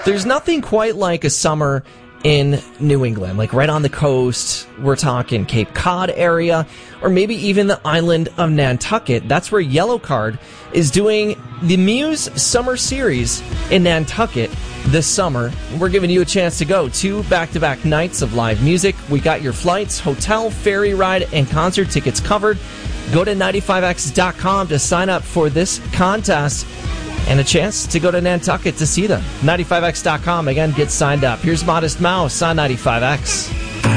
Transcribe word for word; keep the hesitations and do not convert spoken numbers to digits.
There's nothing quite like a summer in New England, like right on the coast. We're talking Cape Cod area, or maybe even the island of Nantucket. That's where Yellowcard is doing the Muse Summer Series in Nantucket this summer. We're giving you a chance to go two back-to-back nights of live music. We got your flights, hotel, ferry ride, and concert tickets covered. Go to ninety-five x dot com to sign up for this contest and a chance to go to Nantucket to see them. ninety-five x dot com, again, get signed up. Here's Modest Mouse on ninety-five X.